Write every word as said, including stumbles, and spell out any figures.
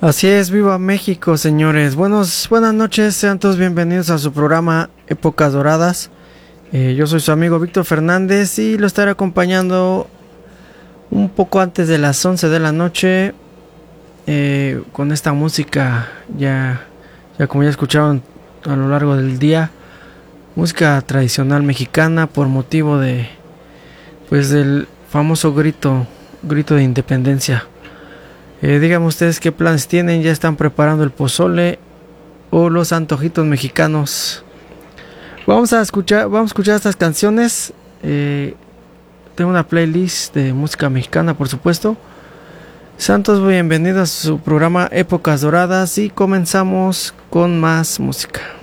Así es, viva México, señores. Buenos, buenas noches, sean todos bienvenidos a su programa Épocas Doradas. Eh, yo soy su amigo Víctor Fernández y lo estaré acompañando un poco antes de las once de la noche eh, con esta música, ya, ya como ya escucharon a lo largo del día, música tradicional mexicana por motivo de, pues, del famoso grito, grito de independencia. Eh, díganme ustedes qué planes tienen, ya están preparando el pozole o los antojitos mexicanos. Vamos a escuchar, vamos a escuchar estas canciones. Eh, tengo una playlist de música mexicana, por supuesto. Santos, bienvenidos a su programa Épocas Doradas y comenzamos con más música.